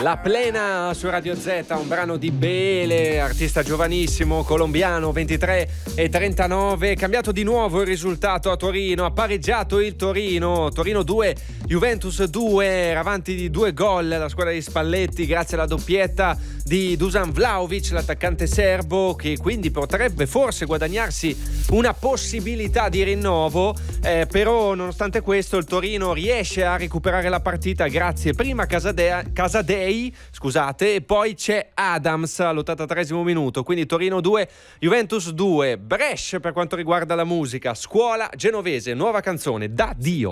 La Plena su Radio Z, un brano di Bele, artista giovanissimo, colombiano, 23 e 39. Cambiato di nuovo il risultato a Torino, ha pareggiato il Torino 2, Juventus 2, era avanti di 2 gol la squadra di Spalletti grazie alla doppietta di Dusan Vlahovic, l'attaccante serbo, che quindi potrebbe forse guadagnarsi una possibilità di rinnovo, però nonostante questo il Torino riesce a recuperare la partita grazie prima a Casadei, scusate, e poi c'è Adams all'83esimo minuto, quindi Torino 2, Juventus 2. Brescia per quanto riguarda la musica, Scuola Genovese, nuova canzone, Da Dio.